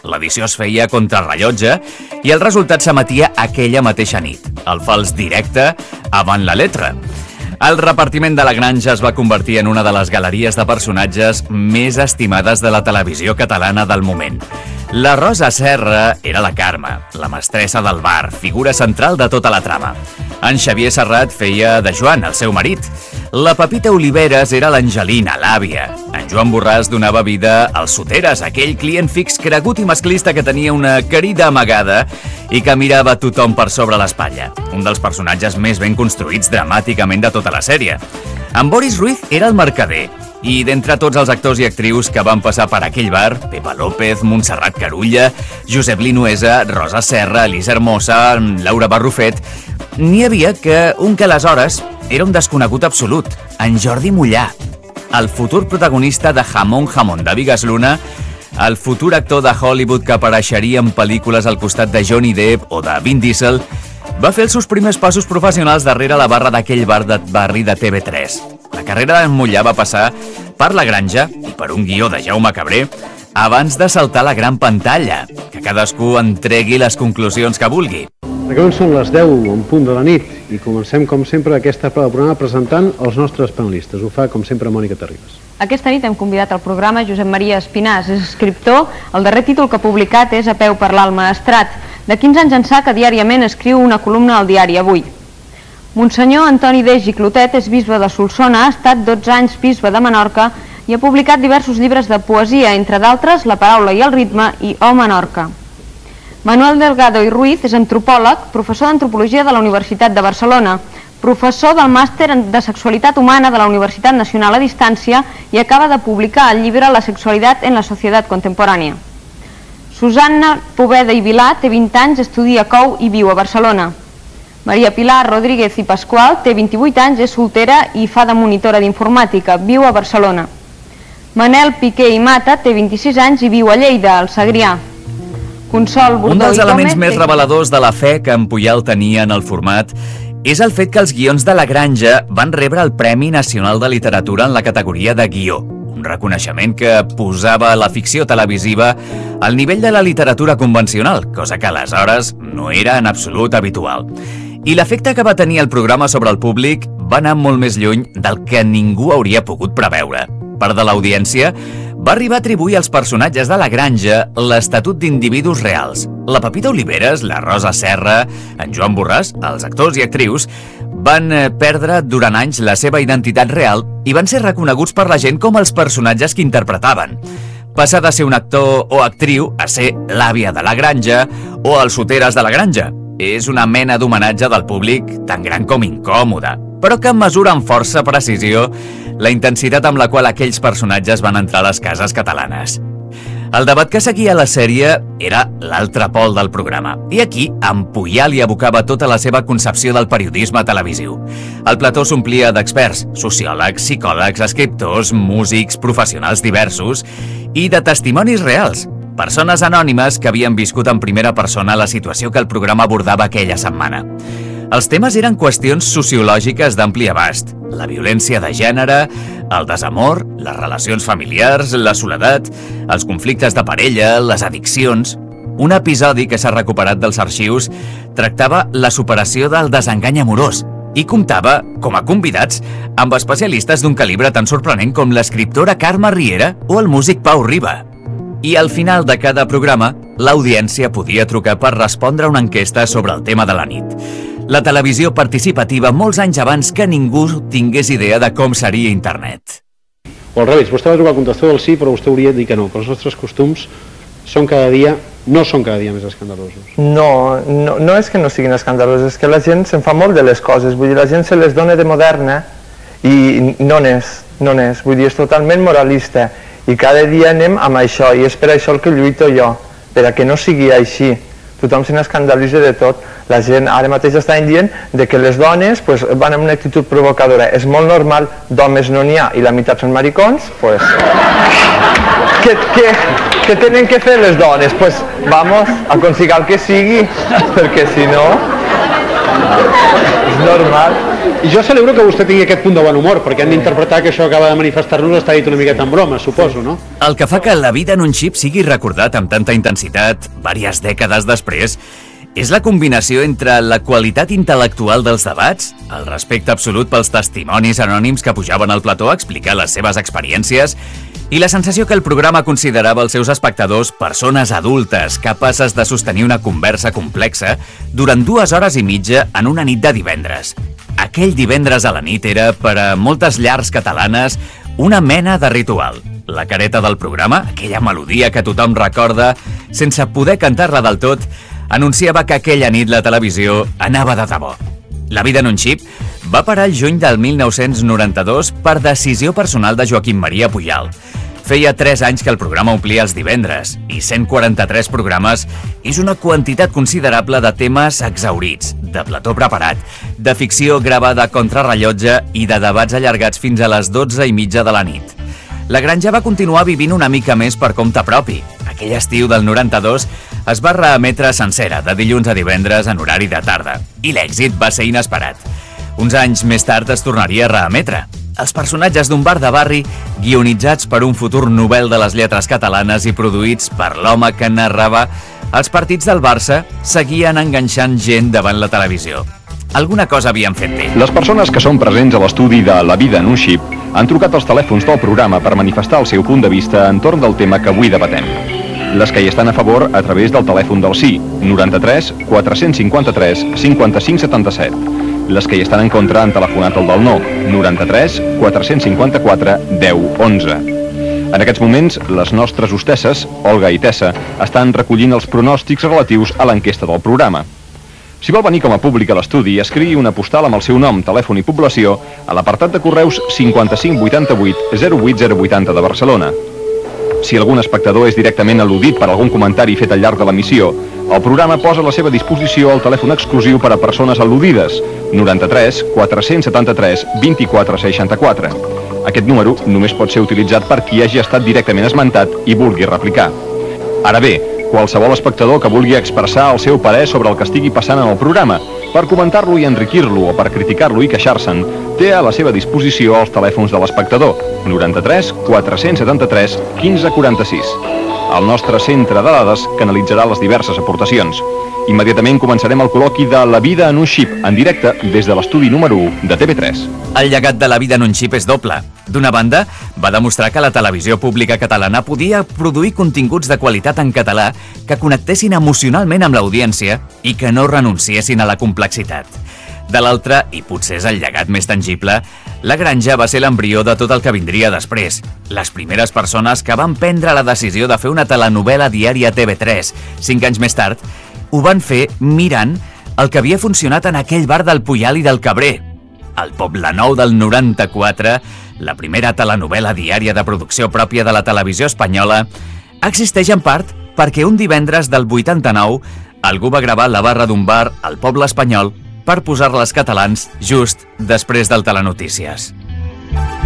L'edició es feia contrarrellotge i el resultat s'emetia aquella mateixa nit. El fals directe avant la letra. El repartiment de La Granja es va convertir en una de les galeries de personatges més estimades de la televisió catalana del moment. La Rosa Serra era la Carme, la mestressa del bar, figura central de tota la trama. En Xavier Serrat feia de Joan, el seu marit. La Pepita Oliveres era l'Angelina, l'àvia. En Joan Borràs donava vida als Soteres, aquell client fix cregut i masclista que tenia una querida amagada i que mirava tothom per sobre l'espatlla. Un dels personatges més ben construïts dramàticament de tota la sèrie. En Boris Ruiz era el mercader. I d'entre tots els actors i actrius que van passar per aquell bar, Pepa López, Montserrat Carulla, Josep Linuesa, Rosa Serra, Elisa Hermosa, Laura Barrufet, n'hi havia un que aleshores era un desconegut absolut, en Jordi Mollà, el futur protagonista de Jamón Jamón de Bigas Luna, el futur actor de Hollywood que apareixeria en pel·lícules al costat de Johnny Depp o de Vin Diesel, va fer els seus primers passos professionals darrere la barra d'aquell bar de barri de TV3. La carrera d'en Mollà va passar per La Granja i per un guió de Jaume Cabré abans de saltar a la gran pantalla, que cadascú en tregui les conclusions que vulgui. Acabem, són les 10 en punt de la nit i comencem, com sempre, aquesta prova del programa presentant els nostres panelistes. Ho fa, com sempre, Mònica Terribas. Aquesta nit hem convidat al programa Josep Maria Espinàs. És escriptor. El darrer títol que ha publicat és A peu per l'Alma Estrat. De 15 anys ençà que diàriament escriu una columna al diari Avui. Monsenyor Antoni Deix i Clotet és bisbe de Solsona, ha estat 12 anys bisbe de Menorca i ha publicat diversos llibres de poesia, entre d'altres La paraula i el ritme i O Menorca. Manuel Delgado i Ruiz és antropòleg, professor d'antropologia de la Universitat de Barcelona, professor del màster de sexualitat humana de la Universitat Nacional a Distància i acaba de publicar el llibre La sexualitat en la societat contemporània. Susanna Poveda i Vilà té 20 anys, estudia COU i viu a Barcelona. Maria Pilar Rodríguez i Pasqual té 28 anys, és soltera i fa de monitora d'informàtica, viu a Barcelona. Manel Piqué i Mata té 26 anys i viu a Lleida, al Segrià. Consol Bordó i Gómez... Un dels elements més reveladors de la fe que en Pujol tenia en el format és el fet que els guions de La Granja van rebre el Premi Nacional de Literatura en la categoria de guió, un reconeixement que posava la ficció televisiva al nivell de la literatura convencional, cosa que aleshores no era en absolut habitual. I l'efecte que va tenir el programa sobre el públic va anar molt més lluny del que ningú hauria pogut preveure. Part de l'audiència va arribar a atribuir als personatges de La Granja l'estatut d'individus reals. La Pepita Oliveres, la Rosa Serra, en Joan Borràs, els actors i actrius, van perdre durant anys la seva identitat real i van ser reconeguts per la gent com els personatges que interpretaven. Passar de ser un actor o actriu a ser l'àvia de La Granja o els Soteres de La Granja. És una mena d'homenatge del públic tan gran com incòmode, però que mesura amb força precisió la intensitat amb la qual aquells personatges van entrar a les cases catalanes. El debat que seguia la sèrie era l'altre pol del programa, i aquí en Pujol hi abocava tota la seva concepció del periodisme televisiu. El plató s'omplia d'experts, sociòlegs, psicòlegs, escriptors, músics, professionals diversos i de testimonis reals, persones anònimes que havien viscut en primera persona la situació que el programa abordava aquella setmana. Els temes eren qüestions sociològiques d'ampli abast, la violència de gènere, el desamor, les relacions familiars, la soledat, els conflictes de parella, les addiccions. Un episodi que s'ha recuperat dels arxius tractava la superació del desengany amorós i comptava, com a convidats, amb especialistes d'un calibre tan sorprenent com l'escriptora Carme Riera o el músic Pau Riba. I al final de cada programa, l'audiència podia trucar per respondre a una enquesta sobre el tema de la nit. La televisió participativa molts anys abans que ningú tingués idea de com seria internet. O al revés, vostè va trobar el contestador del sí, però vostè hauria de dir que no, que els nostres costums no són cada dia més escandalosos. No és que no siguin escandalosos, és que la gent se'n fa molt de les coses, vull dir, la gent se les dona de moderna i no n'és, vull dir, és totalment moralista i cada dia anem amb això i és per això el que lluito jo, per a que no sigui així. Tothom se n'escandalitza de tot. La gent ara mateix està dient que les dones van amb una actitud provocadora. És molt normal, d'homes no n'hi ha i la meitat són maricons, què tenen que fer les dones? Vamos, aconseguir el que sigui, perquè si no... normal. I jo celebro que vostè tingui aquest punt de bon humor, perquè hem d'interpretar que això acaba de manifestar-nos està dit una miqueta en broma, suposo, no? El que fa que La vida en un xip sigui recordat amb tanta intensitat, vàries dècades després, és la combinació entre la qualitat intel·lectual dels debats, el respecte absolut pels testimonis anònims que pujaven al plató a explicar les seves experiències i la sensació que el programa considerava els seus espectadors persones adultes capaces de sostenir una conversa complexa durant 2 hores i mitja en una nit de divendres. Aquell divendres a la nit era, per a moltes llars catalanes, una mena de ritual. La careta del programa, aquella melodia que tothom recorda, sense poder cantar-la del tot, anunciava que aquella nit la televisió anava de debò. La vida en un xip va parar el juny del 1992 per decisió personal de Joaquim Maria Pujal. Feia 3 anys que el programa omplia els divendres i 143 programes és una quantitat considerable de temes exhaurits, de plató preparat, de ficció gravada a contrarrellotge i de debats allargats fins a les 12:30 de la nit. La Granja va continuar vivint una mica més per compte propi. Aquell estiu del 92 es va reemetre sencera, de dilluns a divendres en horari de tarda, i l'èxit va ser inesperat. Uns anys més tard es tornaria a reemetre. Els personatges d'un bar de barri, guionitzats per un futur Nobel de les lletres catalanes i produïts per l'home que narrava els partits del Barça, seguien enganxant gent davant la televisió. Alguna cosa havien fet bé. Les persones que són presents a l'estudi de La vida en un xip han trucat als telèfons del programa per manifestar el seu punt de vista entorn del tema que avui debatem. Les que hi estan a favor a través del telèfon del sí, 93 453 55 77. Les que hi estan en contra han telefonat al del no, 93 454 10 11. En aquests moments, les nostres hostesses, Olga i Tessa, estan recollint els pronòstics relatius a l'enquesta del programa. Si vol venir com a públic a l'estudi, escrigui una postal amb el seu nom, telèfon i població a l'apartat de correus 5588 08080 de Barcelona. Si algun espectador és directament al·ludit per algun comentari fet al llarg de l'emissió, el programa posa a la seva disposició el telèfon exclusiu per a persones al·ludides, 93 473 24 64. Aquest número només pot ser utilitzat per qui hagi estat directament esmentat i vulgui replicar. Ara bé, qualsevol espectador que vulgui expressar el seu parer sobre el que estigui passant en el programa, per comentar-lo i enriquir-lo o per criticar-lo i queixar-se'n, té a la seva disposició els telèfons de l'espectador, 93 473 15 46. El nostre centre de dades canalitzarà les diverses aportacions. Immediatament començarem el col·loqui de La vida en un xip, en directe des de l'estudi número 1 de TV3. El llegat de La vida en un xip és doble. D'una banda, va demostrar que la televisió pública catalana podia produir continguts de qualitat en català que connectessin emocionalment amb l'audiència i que no renunciessin a la complexitat. De l'altra, i potser és el llegat més tangible, La Granja va ser l'embrió de tot el que vindria després. Les primeres persones que van prendre la decisió de fer una telenovel·la diària a TV3, 5 anys més tard, ho van fer mirant el que havia funcionat en aquell bar del Pujal i del Cabré. El Poblenou del 94, la primera telenovel·la diària de producció pròpia de la televisió espanyola, existeix en part perquè un divendres del 89 algú va gravar la barra d'un bar al poble espanyol per posar-la als catalans just després del Telenotícies.